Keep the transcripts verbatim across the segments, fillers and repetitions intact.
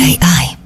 A I.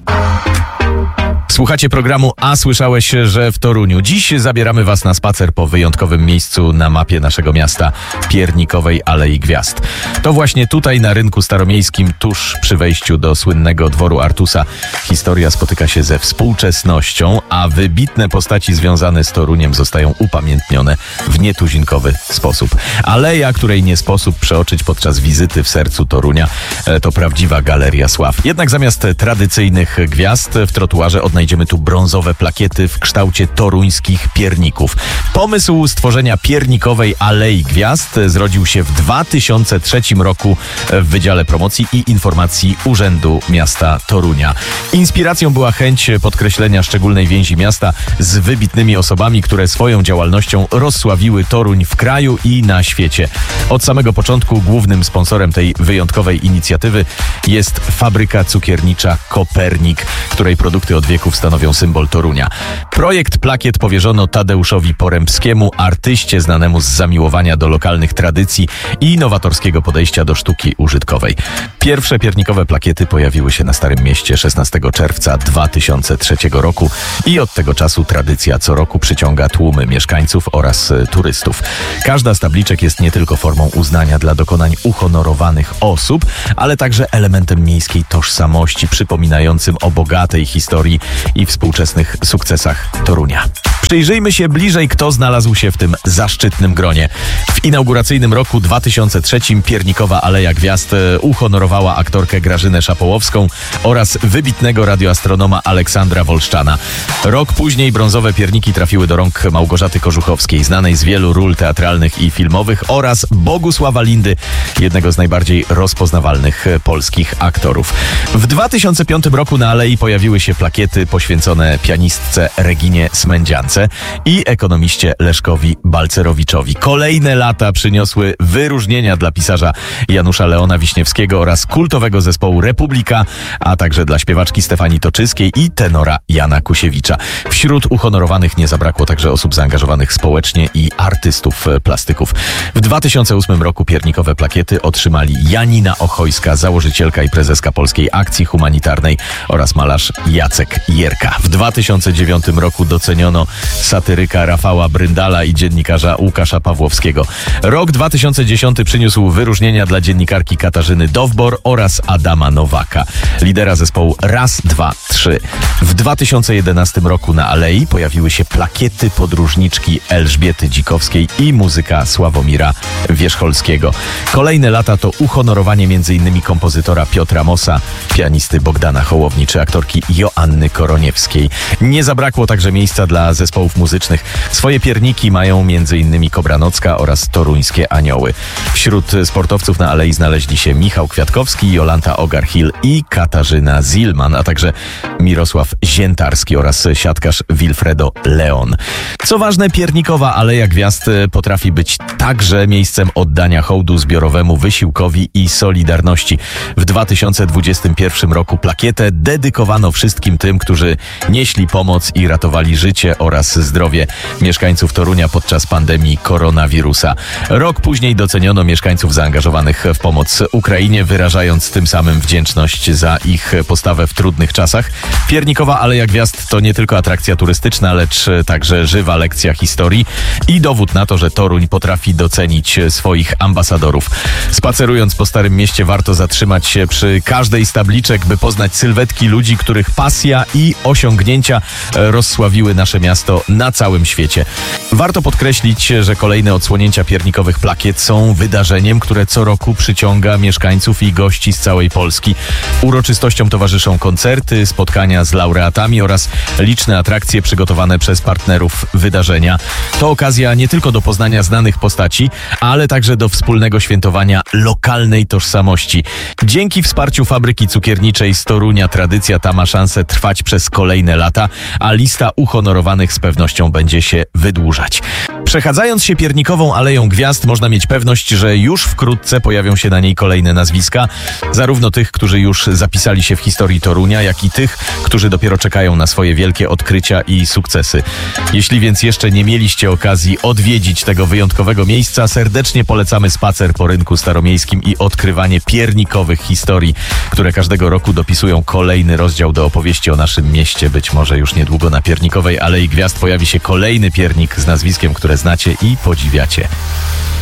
Słuchacie programu A słyszałeś, że w Toruniu. Dziś zabieramy was na spacer po wyjątkowym miejscu na mapie naszego miasta, Piernikowej Alei Gwiazd. To właśnie tutaj na rynku staromiejskim, tuż przy wejściu do słynnego dworu Artusa, historia spotyka się ze współczesnością, a wybitne postaci związane z Toruniem zostają upamiętnione w nietuzinkowy sposób. Aleja, której nie sposób przeoczyć podczas wizyty w sercu Torunia, to prawdziwa galeria sław. Jednak zamiast tradycyjnych gwiazd w trotuarze odnajdziemy tu brązowe plakiety w kształcie toruńskich pierników. Pomysł stworzenia Piernikowej Alei Gwiazd zrodził się w dwa tysiące trzecim roku w Wydziale Promocji i Informacji Urzędu Miasta Torunia. Inspiracją była chęć podkreślenia szczególnej więzi miasta z wybitnymi osobami, które swoją działalnością rozsławiły Toruń w kraju i na świecie. Od samego początku głównym sponsorem tej wyjątkowej inicjatywy jest fabryka cukiernicza Kopernik, której produkty od wieków stanowią symbol Torunia. Projekt plakiet powierzono Tadeuszowi Porębskiemu, artyście znanemu z zamiłowania do lokalnych tradycji i nowatorskiego podejścia do sztuki użytkowej. Pierwsze piernikowe plakiety pojawiły się na Starym Mieście szesnastego czerwca dwa tysiące trzeciego roku i od tego czasu tradycja co roku przyciąga tłumy mieszkańców oraz turystów. Każda z tabliczek jest nie tylko formą uznania dla dokonań uhonorowanych osób, ale także elementem miejskiej tożsamości, przypominającym o bogatej historii i współczesnych sukcesach Torunia. Przyjrzyjmy się bliżej, kto znalazł się w tym zaszczytnym gronie. W inauguracyjnym roku dwa tysiące trzecim Piernikowa Aleja Gwiazd uhonorowała aktorkę Grażynę Szapołowską oraz wybitnego radioastronoma Aleksandra Wolszczana. Rok później brązowe pierniki trafiły do rąk Małgorzaty Kożuchowskiej, znanej z wielu ról teatralnych i filmowych, oraz Bogusława Lindy, jednego z najbardziej rozpoznawalnych polskich aktorów. W dwa tysiące piątym roku na Alei pojawiły się plakiety poświęcone pianistce Reginie Smędziance i ekonomiście Leszkowi Balcerowiczowi. Kolejne lata przyniosły wyróżnienia dla pisarza Janusza Leona Wiśniewskiego oraz kultowego zespołu Republika, a także dla śpiewaczki Stefanii Toczyskiej i tenora Jana Kusiewicza. Wśród uhonorowanych nie zabrakło także osób zaangażowanych społecznie i artystów plastyków. W dwa tysiące ósmym roku piernikowe plakiety otrzymali Janina Ochojska, założycielka i prezeska Polskiej Akcji Humanitarnej, oraz malarz Jacek Jerka. W dwa tysiące dziewiątym roku doceniono satyryka Rafała Bryndala i dziennikarza Łukasza Pawłowskiego. Rok dwa tysiące dziesiąty przyniósł wyróżnienia dla dziennikarki Katarzyny Dowbor oraz Adama Nowaka, lidera zespołu Raz, Dwa, Trzy. W dwa tysiące jedenastym roku na Alei pojawiły się plakiety podróżniczki Elżbiety Dzikowskiej i muzyka Sławomira Wierzcholskiego. Kolejne lata to uhonorowanie m.in. kompozytora Piotra Mosa, pianisty Bogdana Hołowni czy aktorki Joanny Koroniewskiej. Nie zabrakło także miejsca dla zespołów muzycznych. Swoje pierniki mają m.in. Kobranocka oraz Toruńskie Anioły. Wśród sportowców na Alei znaleźli się Michał Kwiatkowski, Jolanta Ogarhill i Katarzyna Zilman, a także Mirosław Ziętarski oraz siatkarz Wilfredo Leon. Co ważne, Piernikowa Aleja Gwiazd potrafi być także miejscem oddania hołdu zbiorowemu wysiłkowi i solidarności. W dwa tysiące dwudziestym pierwszym roku plakietę dedykowano wszystkim tym, którzy nieśli pomoc i ratowali życie oraz zdrowie mieszkańców Torunia podczas pandemii koronawirusa. Rok później doceniono mieszkańców zaangażowanych w pomoc Ukrainie, wyrażając tym samym wdzięczność za ich postawę w trudnych czasach. Piernikowa Aleja Gwiazd to nie tylko atrakcja turystyczna, lecz także żywa lekcja historii i dowód na to, że Toruń potrafi docenić swoich ambasadorów. Spacerując po Starym Mieście warto zatrzymać się przy każdej z tabliczek, by poznać sylwetki ludzi, których pasja i osiągnięcia rozsławiły nasze miasto na całym świecie. Warto podkreślić, że kolejne odsłonięcia piernikowych plakiet są wydarzeniem, które co roku przyciąga mieszkańców i gości z całej Polski. Uroczystościom towarzyszą koncerty, spotkania z laureatami oraz liczne atrakcje przygotowane przez partnerów wydarzenia. To okazja nie tylko do poznania znanych postaci, ale także do wspólnego świętowania lokalnej tożsamości. Dzięki wsparciu fabryki cukierniczej z Torunia tradycja ta ma szansę trwać przez kolejne lata, a lista uhonorowanych z pewnością będzie się wydłużać. Przechadzając się Piernikową Aleją Gwiazd, można mieć pewność, że już wkrótce pojawią się na niej kolejne nazwiska, zarówno tych, którzy już zapisali się w historii Torunia, jak i tych, którzy dopiero czekają na swoje wielkie odkrycia i sukcesy. Jeśli więc jeszcze nie mieliście okazji odwiedzić tego wyjątkowego miejsca, serdecznie polecamy spacer po rynku staromiejskim i odkrywanie piernikowych historii, które każdego roku dopisują kolejny rozdział do opowieści o naszym mieście. Być może już niedługo na Piernikowej Alei Gwiazd pojawi się kolejny piernik z nazwiskiem, które znacie i podziwiacie.